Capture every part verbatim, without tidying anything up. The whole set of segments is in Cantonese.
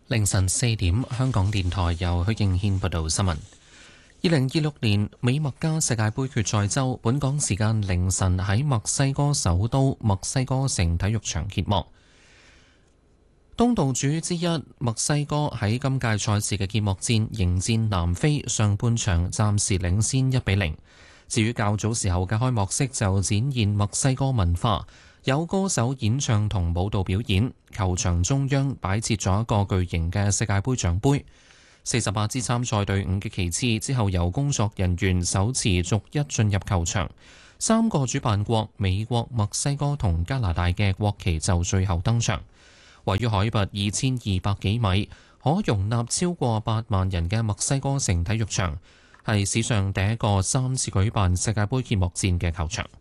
凌晨四點，香港電台由許敬軒報道新聞。二零二六年美墨加世界盃決賽周，本港時間凌晨喺墨西哥首都墨西哥城體育場揭幕。東道主之一墨西哥喺今屆賽事嘅揭幕戰迎戰南非，上半場暫時領先一比零。至於較早時候嘅開幕式就展現墨西哥文化，有歌手演唱同舞蹈表演。球場中央擺設咗一個巨型嘅世界盃獎杯。四十八支參賽隊伍嘅旗幟之後由工作人員手持逐一進入球場。三個主辦國美國、墨西哥同加拿大嘅國旗就最後登場。位於海拔二千二百幾米，可容納超過八萬人嘅墨西哥城體育場，係史上第一個三次舉辦世界盃揭幕戰嘅球場。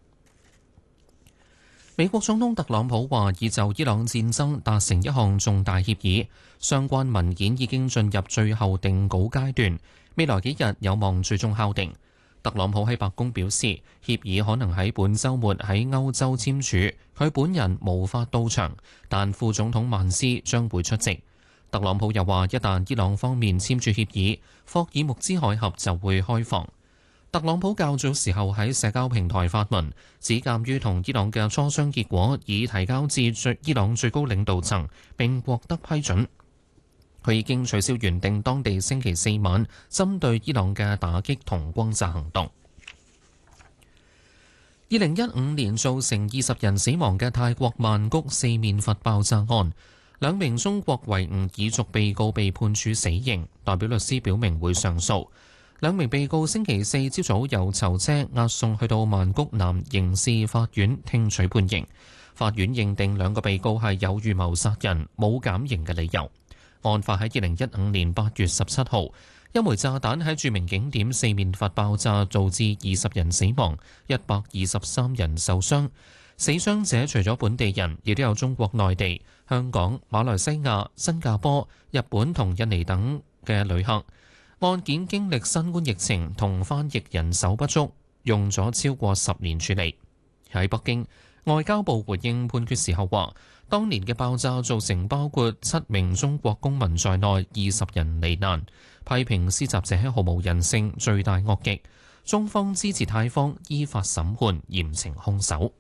美國總統特朗普話已就伊朗戰爭達成一項重大協議，相關文件已經進入最後定稿階段，未來幾日有望最終敲定。特朗普喺白宮表示，協議可能喺本週末喺歐洲簽署，佢本人無法到場，但副總統曼斯將會出席。特朗普又話，一旦伊朗方面簽署協議，霍爾木茲海峽就會開放。特朗普較早時候喺社交平台發文，指鑑於同伊朗嘅磋商結果已提交至最伊朗最高領導層並獲得批准，佢已經取消原定當地星期四晚針對伊朗嘅打擊同轟炸行動。二零一五年造成二十人死亡嘅泰國曼谷四面佛爆炸案，兩名中國維吾爾族被告被判處死刑，代表律師表明會上訴。兩名被告星期四朝早由囚車押送去到曼谷南刑事法院聽取判刑。法院認定兩個被告係有預謀殺人，冇減刑嘅理由。案發喺二零一五年八月十七號，一枚炸彈喺著名景點四面佛爆炸，導致二十人死亡，一百二十三人受傷。死傷者除咗本地人，亦都有中國內地、香港、馬來西亞、新加坡、日本同印尼等嘅旅客。案件經歷新冠疫情同翻譯人手不足，用咗超過十年處理。喺北京，外交部回應判決時候話，當年嘅爆炸造成包括七名中國公民在內二十人罹難，批評施襲者毫無人性、罪大惡極。中方支持泰方依法審判，嚴懲兇手。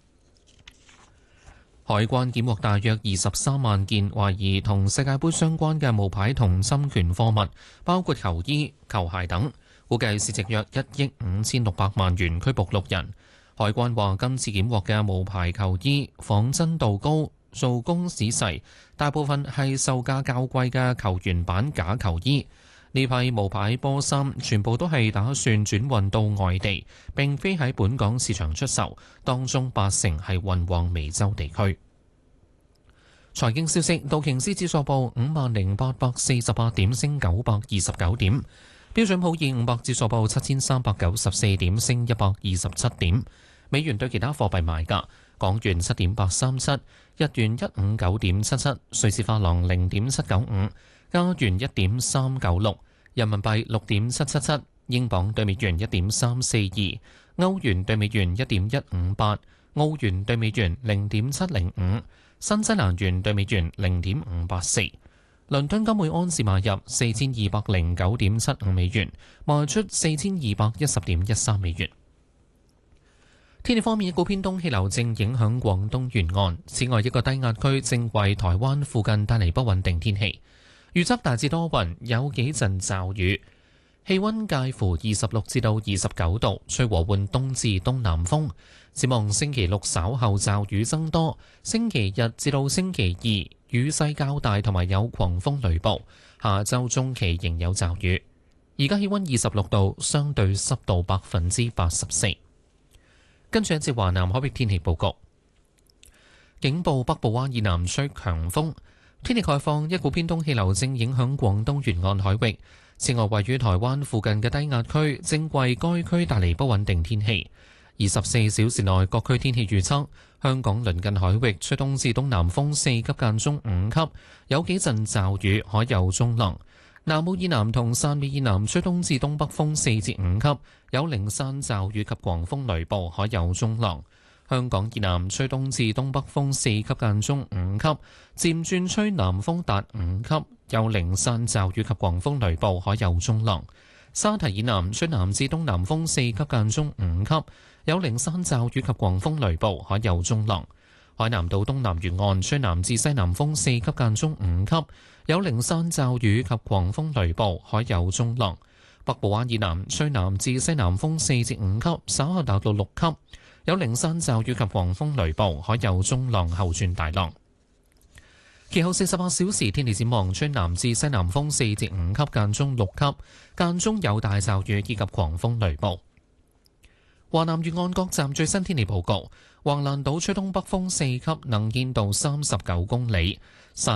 海關檢獲大約二十三萬件懷疑同世界盃相關嘅冒牌同侵權貨物，包括球衣、球鞋等，估計市值約一億五千六百萬元，拘捕六人。海關話，今次檢獲嘅冒牌球衣仿真度高，做工仔細，大部分係售價較貴嘅球員版假球衣。呢批冒牌波衫全部都係打算轉運到外地，並非喺本港市場出售，當中八成係運往美洲地區。財經消息，道瓊斯指數報五萬零八百四十八點，升九百二十九點；標準普爾五百指數報七千三百九十四點，升一百二十七點。美元對其他貨幣賣價：港元七點八三七，日元一五九點七七，瑞士法郎零點七九五，加元一點三九六，人民幣六點七七七，英鎊對美元一點三四二，歐元對美元一點一五八，澳元對美元零點七零五，新西蘭元對美元零點五八四。倫敦金每安士買入四千二百零九點七五美元，賣出四千二百一十點一三美元。天氣方面，一股偏東氣流正影響廣東沿岸，此外一個低壓區正為台灣附近帶嚟不穩定天氣。預測大致多雲，有幾陣驟雨，氣溫介乎二十六至到二十九度，吹和緩東至東南風。展望星期六稍後驟雨增多，星期日至到星期二雨勢較大，同埋有狂風雷暴。下周中期仍有驟雨。而家氣溫二十六度，相對濕度百分之八十四。跟住一節華南海域天氣報告，警報北部灣以南吹強風。天氣概況，一股偏東氣流正影響廣東沿岸海域。此外，位於台灣附近嘅低壓區正為該區帶嚟不穩定天氣。二十四小時內各區天氣預測：香港鄰近海域吹東至東南風四級間中五級，有幾陣驟雨，海有中浪。南澳以南同汕尾以南吹東至東北風四至五級，有零散驟雨及狂風雷暴，海有中浪。 香港以南吹東至東北風四級間中五級，漸轉吹南風達五級，有零散驟雨及狂風雷暴，海有中浪。沙堤以南吹南至東南風四級間中五級，有零散驟雨及狂風雷暴，海有中浪。海南島東南沿岸吹南至西南風四級間中五級，有零散驟雨及狂風雷暴，海有中浪。北部灣以南吹南至西南風四至五級，稍後達到六級，有零散驟雨及狂風雷暴，海有中浪後轉大浪。其後四十八小時天氣展望，吹南至西南風四至五級間中六級，間中有大驟雨以及狂風雷暴。華南沿岸各站最新天氣報告：橫瀾島吹東北風四級，能見度三十九公里。